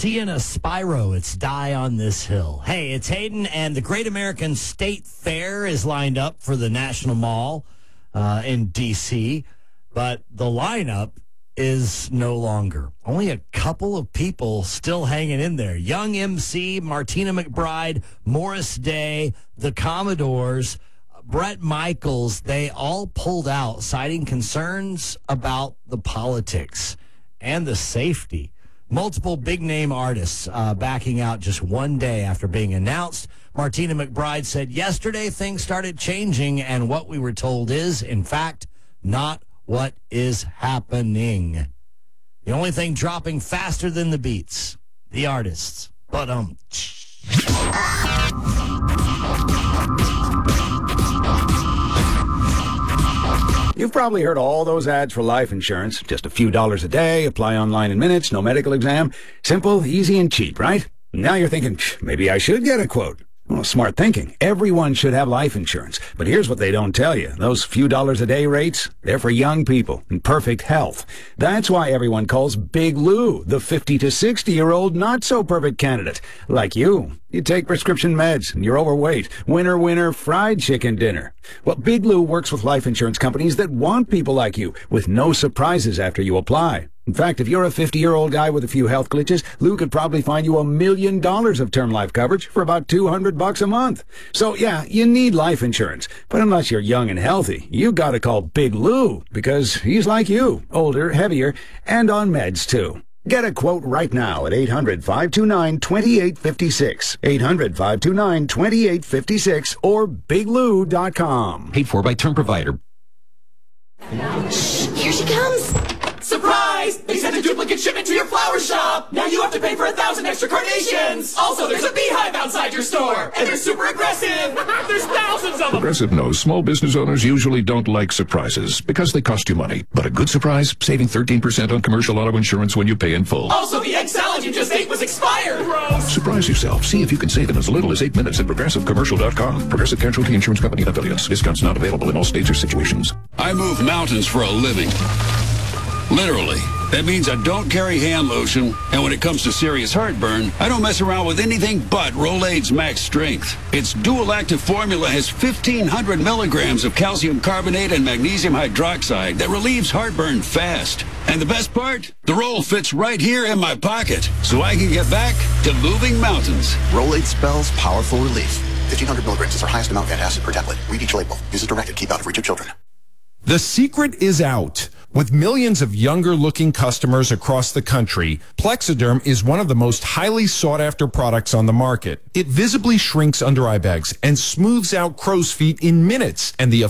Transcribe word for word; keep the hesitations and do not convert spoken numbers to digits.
Sienna Spyro, it's Die on This Hill. Hey, it's Hayden, and the Great American State Fair is lined up for the National Mall uh, in D C, but the lineup is no longer. Only a couple of people still hanging in there. Young M C, Martina McBride, Morris Day, the Commodores, Bret Michaels, they all pulled out, citing concerns about the politics and the safety. Multiple big-name artists uh, backing out just one day after being announced. Martina McBride said, yesterday things started changing, and what we were told is, in fact, not what is happening. The only thing dropping faster than the beats, the artists. But, um... You've probably heard all those ads for life insurance. Just a few dollars a day, apply online in minutes, no medical exam. Simple, easy, and cheap, right? Now you're thinking, maybe I should get a quote. Well, smart thinking. Everyone should have life insurance. But here's what they don't tell you. Those few dollars a day rates, they're for young people in perfect health. That's why everyone calls Big Lou the fifty to sixty-year-old not-so-perfect candidate. Like you. You take prescription meds, and you're overweight. Winner, winner, fried chicken dinner. Well, Big Lou works with life insurance companies that want people like you, with no surprises after you apply. In fact, if you're a fifty-year-old guy with a few health glitches, Lou could probably find you a million dollars of term life coverage for about two hundred bucks a month. So, yeah, you need life insurance. But unless you're young and healthy, you gotta call Big Lou, because he's like you, older, heavier, and on meds, too. Get a quote right now at eight hundred, five two nine, two eight five six, eight hundred, five two nine, two eight five six, or big lou dot com. Paid for by term provider. Shh, here she comes. Surprise! They sent a duplicate shipment to your flower shop! Now you have to pay for a thousand extra carnations! Also, there's a beehive outside your store! And they're super aggressive! There's thousands of them! Progressive knows small business owners usually don't like surprises because they cost you money. But a good surprise, saving thirteen percent on commercial auto insurance when you pay in full. Also, the egg salad you just ate was expired! Gross! Surprise yourself. See if you can save in as little as eight minutes at progressive commercial dot com. Progressive Casualty Insurance Company and affiliates. Discounts not available in all states or situations. I move mountains for a living. Literally. That means I don't carry hand lotion, and when it comes to serious heartburn, I don't mess around with anything but Rolaids Max Strength. Its dual-active formula has fifteen hundred milligrams of calcium carbonate and magnesium hydroxide that relieves heartburn fast. And the best part? The roll fits right here in my pocket, so I can get back to moving mountains. Rolaids spells powerful relief. fifteen hundred milligrams is our highest amount of antacid per tablet. Read each label. Use as directed. Keep out of reach of children. The secret is out. With millions of younger-looking customers across the country, Plexiderm is one of the most highly sought-after products on the market. It visibly shrinks under eye bags and smooths out crow's feet in minutes, and the